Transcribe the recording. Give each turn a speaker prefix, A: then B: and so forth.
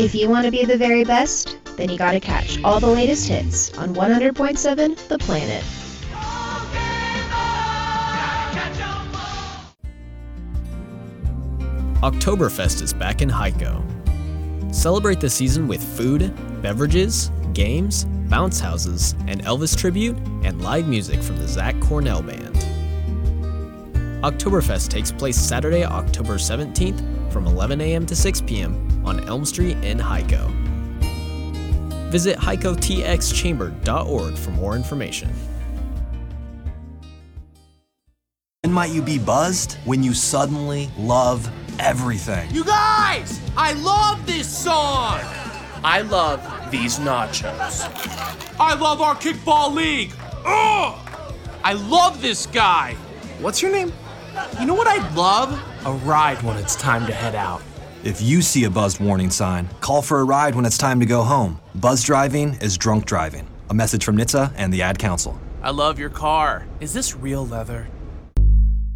A: If you want to be the very best, then you gotta catch all the latest hits on 100.7 The Planet.
B: Oktoberfest is back in Heiko. Celebrate the season with food, beverages, games, bounce houses, an Elvis tribute, and live music from the Zach Cornell Band. Oktoberfest takes place Saturday, October 17th from 11 a.m. to 6 p.m. on Elm Street in Heiko. Visit heikotxchamber.org for more information.
C: When might you be buzzed? When you suddenly love everything.
D: You guys! I love this song! I love these nachos. I love our kickball league! Ugh! I love this guy! What's your name? You know what I'd love? A ride when it's time to head out.
C: If you see a buzzed warning sign, call for a ride when it's time to go home. Buzz driving is drunk driving. A message from NHTSA and the Ad Council.
D: I love your car. Is this real leather?